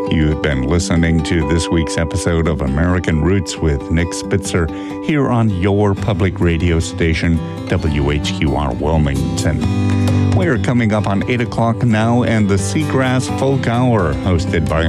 You've been listening to this week's episode of American Roots with Nick Spitzer here on your public radio station, WHQR Wilmington. We're coming up on 8 o'clock now, and the Seagrass Folk Hour, hosted by